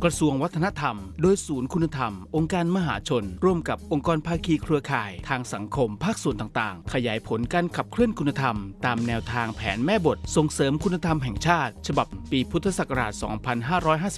กระทรวงวัฒนธรรมโดยศูนย์คุณธรรมองค์การมหาชนร่วมกับองค์กรภาคีเครือข่ายทางสังคมภาคส่วนต่างๆขยายผลการขับเคลื่อนคุณธรรมตามแนวทางแผนแม่บทส่งเสริมคุณธรรมแห่งชาติฉบับปีพุทธศักราช 2555